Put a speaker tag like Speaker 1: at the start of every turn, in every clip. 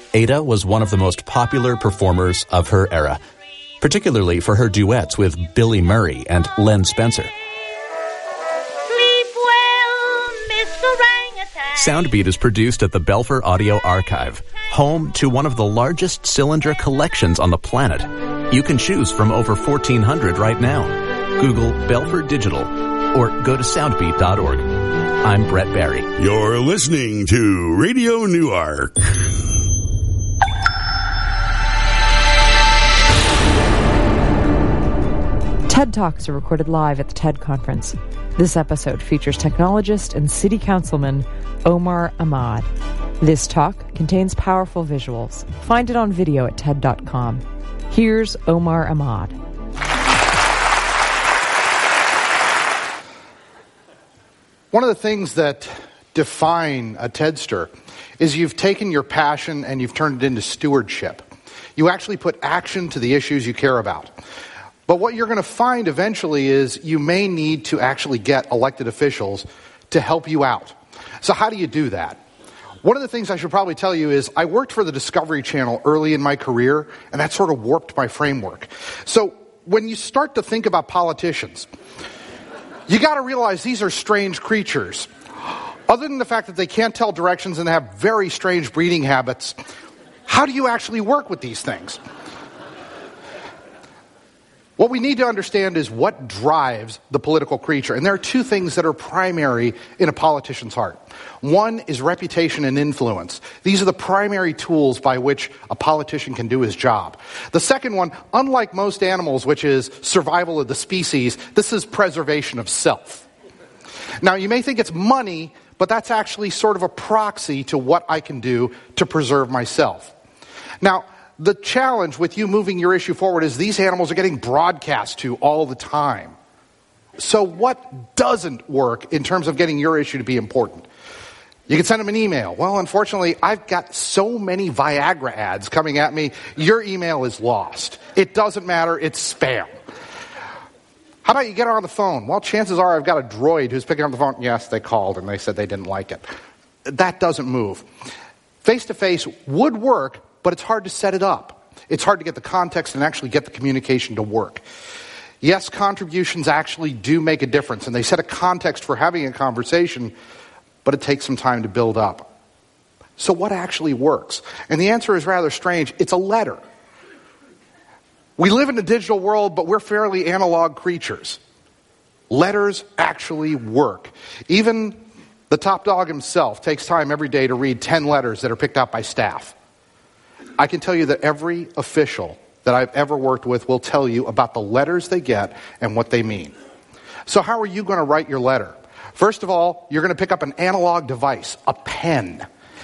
Speaker 1: Ada was one of the most popular performers of her era, particularly for her duets with Billy Murray and Len Spencer.
Speaker 2: Sleep well, Miss Orangutan.
Speaker 1: Soundbeat is produced at the Belfer Audio Archive, home to one of the largest cylinder collections on the planet. You can choose from over 1,400 right now. Google Belfer Digital or go to soundbeat.org. I'm Brett Barry.
Speaker 3: You're listening to Radio Newark.
Speaker 4: TED Talks are recorded live at the TED Conference. This episode features technologist and city councilman Omar Ahmad. This talk contains powerful visuals. Find it on video at TED.com. Here's Omar Ahmad.
Speaker 5: One of the things that define a TEDster is you've taken your passion and you've turned it into stewardship. You actually put action to the issues you care about. But what you're going to find eventually is you may need to actually get elected officials to help you out. So how do you do that? One of the things I should probably tell you is I worked for the Discovery Channel early in my career, and that sort of warped my framework. So when you start to think about politicians, you got to realize these are strange creatures. Other than the fact that they can't tell directions and they have very strange breeding habits, how do you actually work with these things? What we need to understand is what drives the political creature. And there are two things that are primary in a politician's heart. One is reputation and influence. These are the primary tools by which a politician can do his job. The second one, unlike most animals, which is survival of the species, this is preservation of self. Now, you may think it's money, but that's actually sort of a proxy to what I can do to preserve myself. Now, the challenge with you moving your issue forward is these animals are getting broadcast to all the time. So what doesn't work in terms of getting your issue to be important? You can send them an email. Well, unfortunately, I've got so many Viagra ads coming at me, your email is lost. It doesn't matter, it's spam. How about you get her on the phone? Well, chances are I've got a droid who's picking up the phone. Yes, they called and they said they didn't like it. That doesn't move. Face-to-face would work, but it's hard to set it up. It's hard to get the context and actually get the communication to work. Yes, contributions actually do make a difference, and they set a context for having a conversation, but it takes some time to build up. So what actually works? And the answer is rather strange. It's a letter. We live in a digital world, but we're fairly analog creatures. Letters actually work. Even the top dog himself takes time every day to read 10 letters that are picked up by staff. I can tell you that every official that I've ever worked with will tell you about the letters they get and what they mean. So how are you going to write your letter? First of all, you're going to pick up an analog device, a pen.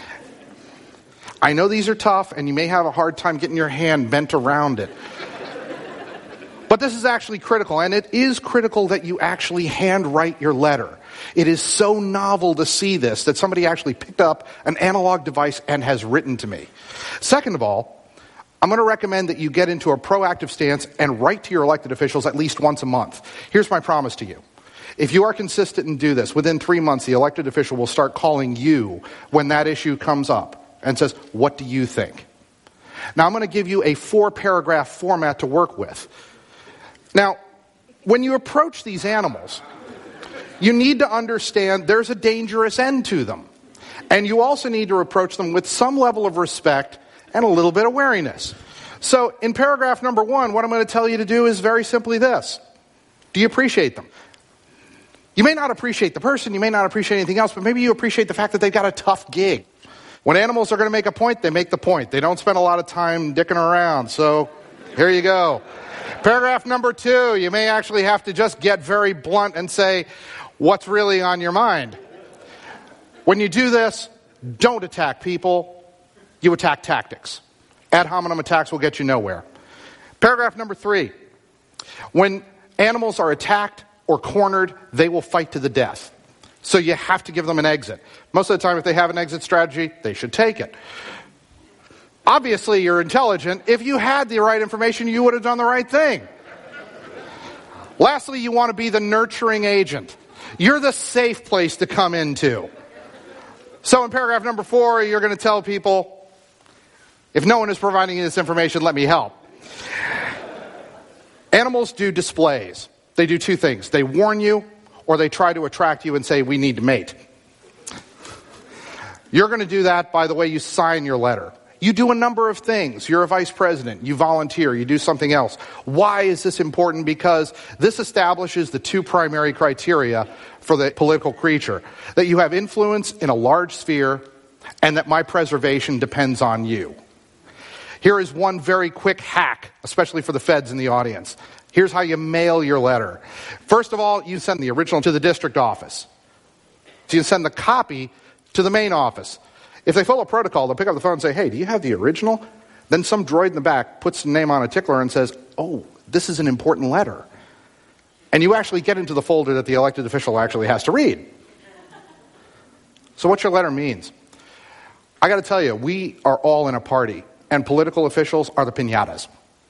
Speaker 5: I know these are tough, and you may have a hard time getting your hand bent around it. But this is actually critical, and it is critical that you actually handwrite your letter. It is so novel to see this, that somebody actually picked up an analog device and has written to me. Second of all, I'm going to recommend that you get into a proactive stance and write to your elected officials at least once a month. Here's my promise to you. If you are consistent and do this, within 3 months, the elected official will start calling you when that issue comes up and says, what do you think? Now, I'm going to give you a 4-paragraph format to work with. Now, when you approach these animals, you need to understand there's a dangerous end to them. And you also need to approach them with some level of respect and a little bit of wariness. So in paragraph number 1, what I'm going to tell you to do is very simply this. Do you appreciate them? You may not appreciate the person, you may not appreciate anything else, but maybe you appreciate the fact that they've got a tough gig. When animals are going to make a point, they make the point. They don't spend a lot of time dicking around. So here you go. Paragraph number 2, you may actually have to just get very blunt and say, what's really on your mind? When you do this, don't attack people, you attack tactics. Ad hominem attacks will get you nowhere. Paragraph number 3, when animals are attacked or cornered, they will fight to the death. So you have to give them an exit. Most of the time, if they have an exit strategy, they should take it. Obviously, you're intelligent. If you had the right information, you would have done the right thing. Lastly, you want to be the nurturing agent. You're the safe place to come into. So in paragraph number 4, you're going to tell people, If no one is providing you this information, let me help. Animals do displays. They do two things. They warn you, or they try to attract you and say, we need to mate. You're going to do that by the way you sign your letter. You do a number of things. You're a vice president. You volunteer. You do something else. Why is this important? Because this establishes the two primary criteria for the political creature. That you have influence in a large sphere and that my preservation depends on you. Here is one very quick hack, especially for the feds in the audience. Here's how you mail your letter. First of all, you send the original to the district office. So you send the copy to the main office. If they follow protocol, they'll pick up the phone and say, hey, do you have the original? Then some droid in the back puts the name on a tickler and says, oh, this is an important letter. And you actually get into the folder that the elected official actually has to read. So what your letter means. I got to tell you, we are all in a party, and political officials are the piñatas.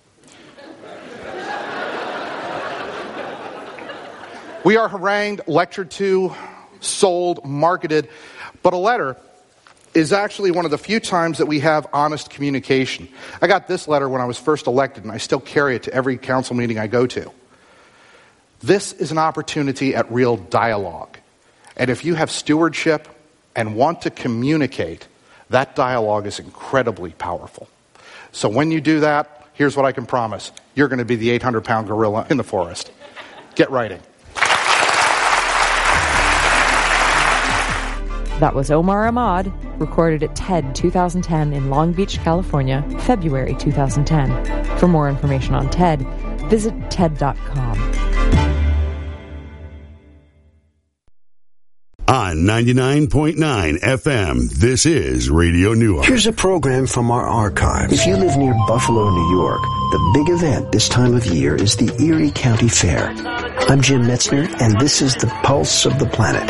Speaker 5: We are harangued, lectured to, sold, marketed, but a letter is actually one of the few times that we have honest communication. I got this letter when I was first elected, and I still carry it to every council meeting I go to. This is an opportunity at real dialogue. And if you have stewardship and want to communicate, that dialogue is incredibly powerful. So when you do that, here's what I can promise. You're going to be the 800-pound gorilla in the forest. Get writing.
Speaker 4: That was Omar Ahmad, recorded at TED 2010 in Long Beach, California, February 2010. For more information on TED, visit TED.com.
Speaker 3: On 99.9 FM, this is Radio Newark.
Speaker 6: Here's a program from our archives. If you live near Buffalo, New York, the big event this time of year is the Erie County Fair. I'm Jim Metzner, and this is the Pulse of the Planet.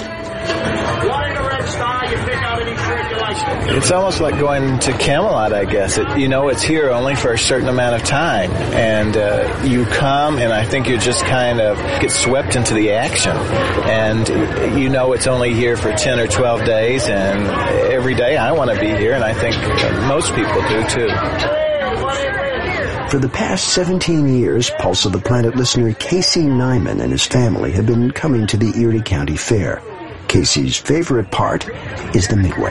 Speaker 7: It's almost like going to Camelot, I guess. It's here only for a certain amount of time. And you come, and I think you just kind of get swept into the action. And it's only here for 10 or 12 days, and every day I want to be here, and I think most people do too.
Speaker 6: For the past 17 years, Pulse of the Planet listener Casey Nyman and his family have been coming to the Erie County Fair. Casey's favorite part is the midway.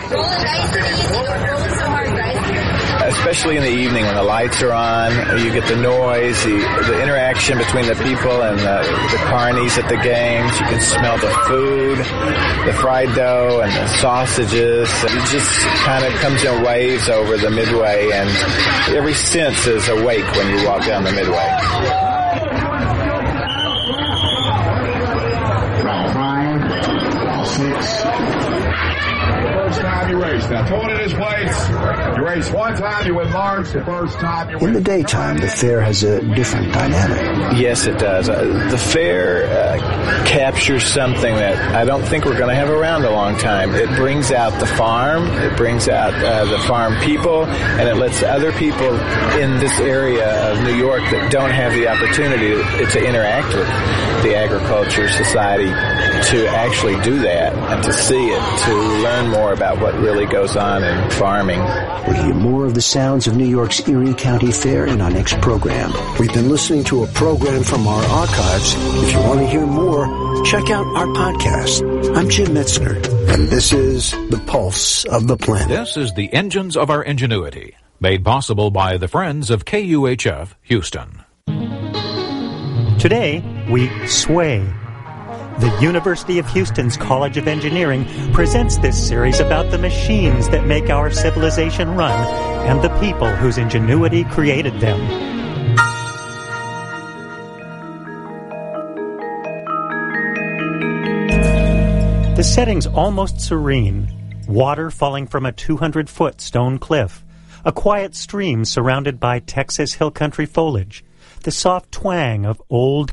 Speaker 7: Especially in the evening when the lights are on, you get the noise, the interaction between the people and the carnies at the games. You can smell the food, the fried dough and the sausages. It just kind of comes in waves over the midway, and every sense is awake when you walk down the midway.
Speaker 8: You race. Now, hold it in place. You race one time, you win large. The first time you win.
Speaker 6: In the daytime, the fair has a different dynamic.
Speaker 7: Yes, it does. The fair captures something that I don't think we're going to have around a long time. It brings out the farm. It brings out the farm people, and it lets other people in this area of New York that don't have the opportunity to interact with the agriculture society to actually do that and to see it, to learn more about what really goes on in farming.
Speaker 6: We'll hear more of the sounds of New York's Erie County Fair in our next program. We've been listening to a program from our archives. If you want to hear more, check out our podcast. I'm Jim Metzner, and this is The Pulse of the Planet.
Speaker 9: This is the Engines of Our Ingenuity, made possible by the friends of KUHF Houston.
Speaker 10: Today, we sway. The University of Houston's College of Engineering presents this series about the machines that make our civilization run and the people whose ingenuity created them. The setting's almost serene. Water falling from a 200-foot stone cliff. A quiet stream surrounded by Texas hill country foliage. The soft twang of old